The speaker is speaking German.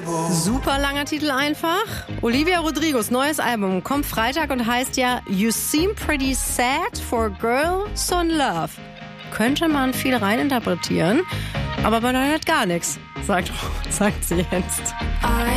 Super langer Titel einfach. Olivia Rodrigos neues Album kommt Freitag und heißt ja You Seem Pretty Sad for a Girl So in Love. Könnte man viel reininterpretieren, aber man hört gar nichts, sagt sie jetzt.